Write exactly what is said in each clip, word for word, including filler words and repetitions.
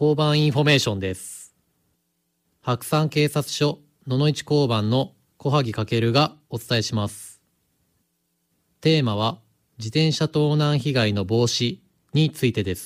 交番インフォメーションです。白山警察署野々市交番の小萩翔がお伝えします。テーマは自転車盗難被害の防止についてです。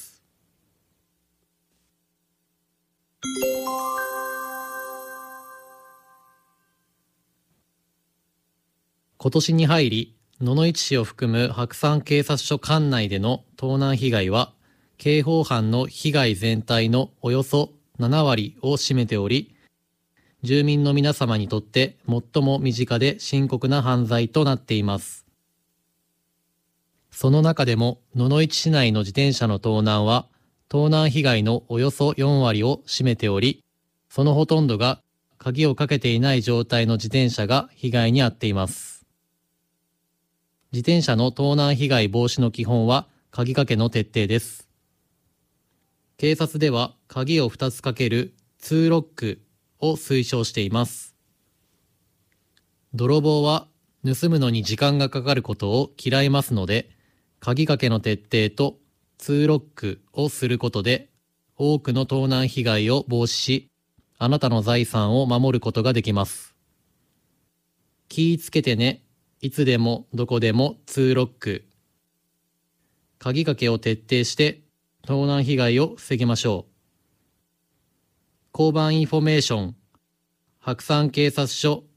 今年に入り、野々市市を含む白山警察署管内での盗難被害は、刑法犯の被害全体のおよそななわりを占めており、住民の皆様にとって最も身近で深刻な犯罪となっています。その中でも野々市市内の自転車の盗難は、盗難被害のおよそよんわりを占めており、そのほとんどが鍵をかけていない状態の自転車が被害に遭っています。自転車の盗難被害防止の基本は鍵かけの徹底です。警察では鍵をふたつかけるツーロックを推奨しています。泥棒は盗むのに時間がかかることを嫌いますので、鍵かけの徹底とツーロックをすることで多くの盗難被害を防止し、あなたの財産を守ることができます。気ぃつけてね。いつでもどこでもツーロック。鍵かけを徹底して盗難被害を防ぎましょう。交番インフォメーション白山警察署